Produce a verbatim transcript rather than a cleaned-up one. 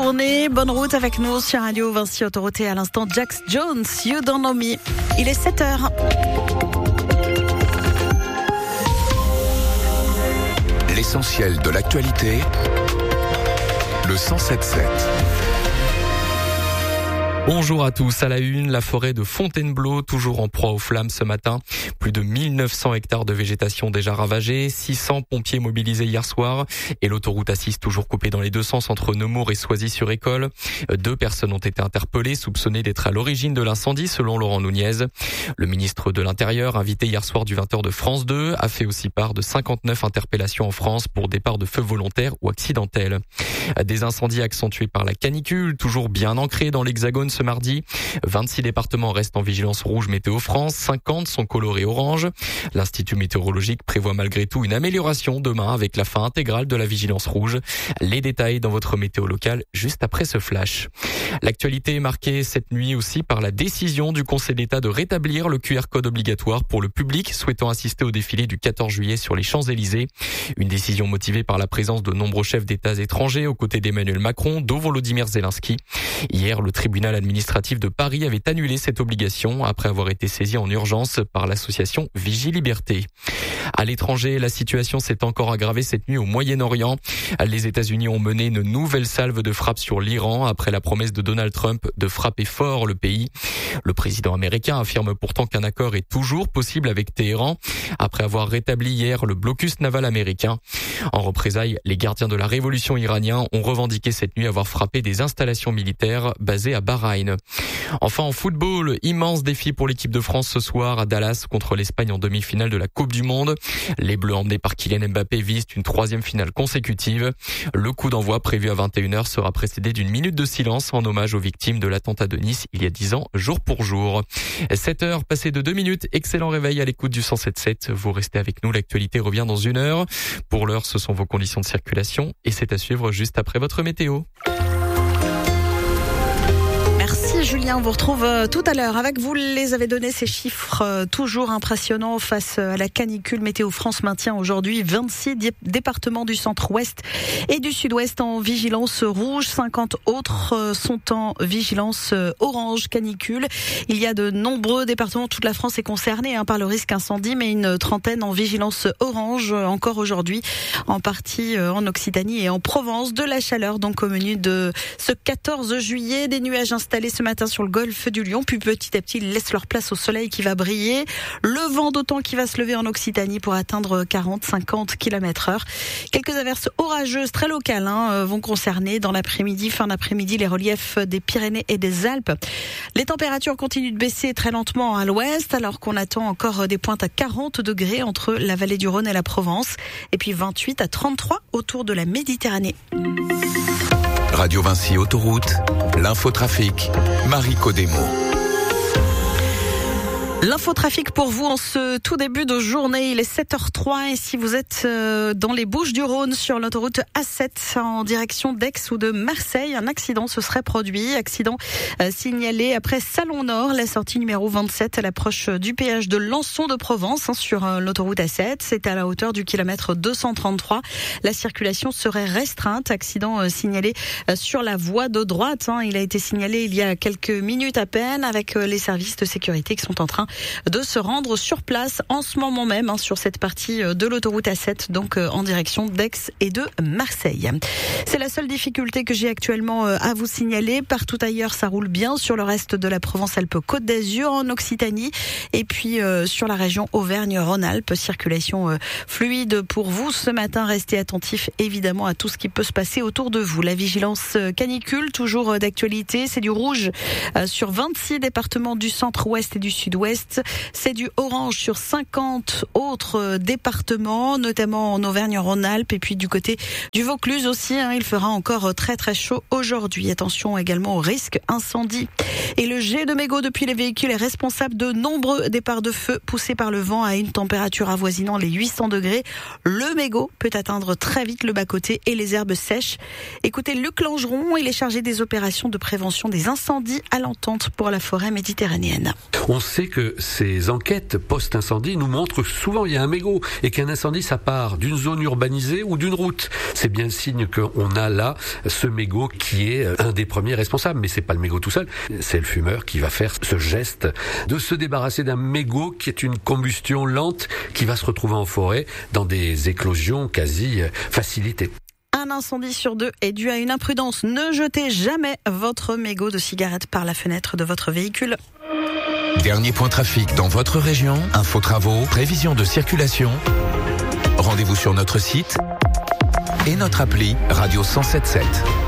journée. Bonne route avec nous sur Radio Vinci Autoroute et à l'instant Jax Jones, You Don't Know Me. Il est sept heures. L'essentiel de l'actualité, le cent sept sept. Bonjour à tous. À la une, la forêt de Fontainebleau, toujours en proie aux flammes ce matin. Plus de mille neuf cents hectares de végétation déjà ravagés, six cents pompiers mobilisés hier soir et l'autoroute A six toujours coupée dans les deux sens entre Nemours et Soisy-sur-École. Deux personnes ont été interpellées, soupçonnées d'être à l'origine de l'incendie selon Laurent Nunez. Le ministre de l'Intérieur, invité hier soir du vingt heures de France deux, a fait aussi part de cinquante-neuf interpellations en France pour départ de feux volontaires ou accidentels. Des incendies accentués par la canicule, toujours bien ancrés dans l'Hexagone ce mardi. vingt-six départements restent en vigilance rouge météo France, cinquante sont colorés orange. L'Institut météorologique prévoit malgré tout une amélioration demain avec la fin intégrale de la vigilance rouge. Les détails dans votre météo locale juste après ce flash. L'actualité est marquée cette nuit aussi par la décision du Conseil d'État de rétablir le Q R code obligatoire pour le public souhaitant assister au défilé du quatorze juillet sur les Champs-Élysées. Une décision motivée par la présence de nombreux chefs d'État étrangers aux côtés d'Emmanuel Macron, dont Volodymyr Zelensky. Hier, le tribunal administratif de Paris avait annulé cette obligation après avoir été saisi en urgence par l'association Vigile-Liberté. À l'étranger, la situation s'est encore aggravée cette nuit au Moyen-Orient. Les États-Unis ont mené une nouvelle salve de frappe sur l'Iran après la promesse de Donald Trump de frapper fort le pays. Le président américain affirme pourtant qu'un accord est toujours possible avec Téhéran après avoir rétabli hier le blocus naval américain. En représailles, les gardiens de la révolution iraniens ont revendiqué cette nuit avoir frappé des installations militaires basées à Bahreïn. Enfin, en football, immense défi pour l'équipe de France ce soir à Dallas contre l'Espagne en demi-finale de la Coupe du Monde. Les Bleus emmenés par Kylian Mbappé visent une troisième finale consécutive. Le coup d'envoi prévu à vingt et une heures sera précédé d'une minute de silence en hommage aux victimes de l'attentat de Nice il y a dix ans, jour pour jour. sept heures passées de deux minutes, excellent réveil à l'écoute du cent sept sept. Vous restez avec nous, l'actualité revient dans une heure. Pour l'heure, ce sont vos conditions de circulation et c'est à suivre juste après votre météo. Merci Julien, on vous retrouve euh, tout à l'heure. Avec vous, les avez donné ces chiffres euh, toujours impressionnants face à la canicule. Météo France maintient aujourd'hui vingt-six dé- départements du centre-ouest et du sud-ouest en vigilance rouge. cinquante autres euh, sont en vigilance euh, orange canicule. Il y a de nombreux départements, toute la France est concernée hein, par le risque incendie, mais une trentaine en vigilance orange euh, encore aujourd'hui, en partie euh, en Occitanie et en Provence. De la chaleur donc au menu de ce quatorze juillet, des nuages installés ce matin sur le golfe du Lion, puis petit à petit ils laissent leur place au soleil qui va briller. Le vent d'autant qui va se lever en Occitanie pour atteindre quarante à cinquante kilomètres heure. Quelques averses orageuses très locales hein, vont concerner dans l'après-midi, fin d'après-midi, les reliefs des Pyrénées et des Alpes. Les températures continuent de baisser très lentement à l'ouest, alors qu'on attend encore des pointes à quarante degrés entre la vallée du Rhône et la Provence, et puis vingt-huit à trente-trois autour de la Méditerranée. Radio Vinci Autoroute, l'infotrafic, Marie Codemo. L'infotrafic pour vous en ce tout début de journée, il est sept heures trois et si vous êtes dans les Bouches-du-Rhône sur l'autoroute A sept en direction d'Aix ou de Marseille, un accident se serait produit, accident signalé après Salon-Nord, la sortie numéro vingt-sept à l'approche du péage de Lançon de Provence hein, sur l'autoroute A sept, c'est à la hauteur du kilomètre deux cent trente-trois, la circulation serait restreinte, accident signalé sur la voie de droite, hein. Il a été signalé il y a quelques minutes à peine avec les services de sécurité qui sont en train de se rendre sur place en ce moment même hein, sur cette partie de l'autoroute A sept, donc euh, en direction d'Aix et de Marseille. C'est la seule difficulté que j'ai actuellement euh, à vous signaler. Partout ailleurs, ça roule bien sur le reste de la Provence-Alpes-Côte d'Azur, en Occitanie, et puis euh, sur la région Auvergne-Rhône-Alpes. Circulation euh, fluide pour vous ce matin. Restez attentifs évidemment à tout ce qui peut se passer autour de vous. La vigilance canicule, toujours euh, d'actualité. C'est du rouge euh, sur vingt-six départements du centre-ouest et du sud-ouest. C'est du orange sur cinquante autres départements, notamment en Auvergne-Rhône-Alpes et puis du côté du Vaucluse aussi. Hein, il fera encore très très chaud aujourd'hui. Attention également au risque incendie. Et le jet de mégots depuis les véhicules est responsable de nombreux départs de feu poussés par le vent à une température avoisinant les huit cents degrés. Le mégot peut atteindre très vite le bas-côté et les herbes sèches. Écoutez Luc Langeron, il est chargé des opérations de prévention des incendies à l'entente pour la forêt méditerranéenne. On sait que que ces enquêtes post-incendie nous montrent que souvent il y a un mégot et qu'un incendie ça part d'une zone urbanisée ou d'une route. C'est bien le signe qu'on a là ce mégot qui est un des premiers responsables. Mais c'est pas le mégot tout seul, c'est le fumeur qui va faire ce geste de se débarrasser d'un mégot qui est une combustion lente qui va se retrouver en forêt dans des éclosions quasi facilitées. Un incendie sur deux est dû à une imprudence. Ne jetez jamais votre mégot de cigarette par la fenêtre de votre véhicule. Dernier point trafic dans votre région, info travaux, prévision de circulation. Rendez-vous sur notre site et notre appli Radio cent sept sept.